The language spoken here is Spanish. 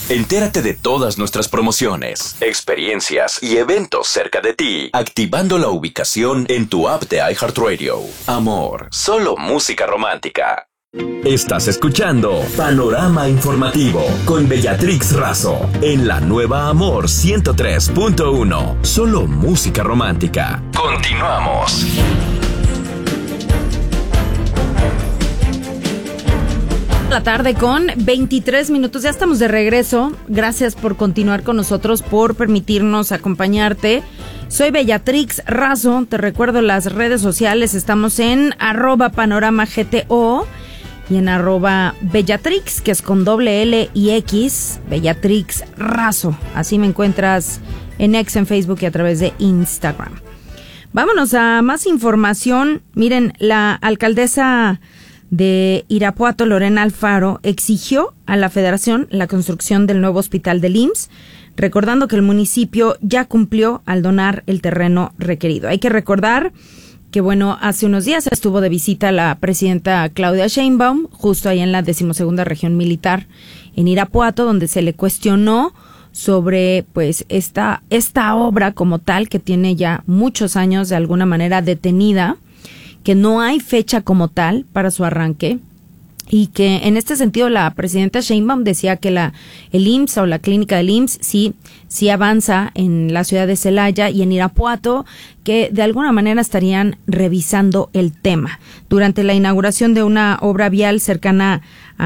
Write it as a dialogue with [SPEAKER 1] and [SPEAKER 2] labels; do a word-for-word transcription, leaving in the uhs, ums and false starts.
[SPEAKER 1] Entérate de todas nuestras promociones, experiencias y eventos cerca de ti, activando la ubicación en tu app de iHeartRadio. Amor, solo música romántica. Estás escuchando Panorama Informativo con Bellatrix Razo en la nueva Amor ciento tres punto uno. Solo música romántica. Continuamos.
[SPEAKER 2] La tarde con veintitrés minutos, ya estamos de regreso. Gracias por continuar con nosotros, por permitirnos acompañarte. Soy Bellatrix Razo, te recuerdo las redes sociales, estamos en arroba panorama gto y en arroba Bellatrix, que es con doble L y X, Bellatrix Razo. Así me encuentras en X, en Facebook y a través de Instagram. Vámonos a más información. Miren, la alcaldesa de Irapuato, Lorena Alfaro, exigió a la Federación la construcción del nuevo hospital del I M S S, recordando que el municipio ya cumplió al donar el terreno requerido. Hay que recordar que, bueno, hace unos días estuvo de visita la presidenta Claudia Sheinbaum, justo ahí en la decimosegunda región militar en Irapuato, donde se le cuestionó sobre pues esta, esta obra como tal, que tiene ya muchos años de alguna manera detenida, que no hay fecha como tal para su arranque, y que en este sentido la presidenta Sheinbaum decía que la el I M S S o la clínica del I M S S sí, sí avanza en la ciudad de Celaya y en Irapuato, que de alguna manera estarían revisando el tema. Durante la inauguración de una obra vial cercana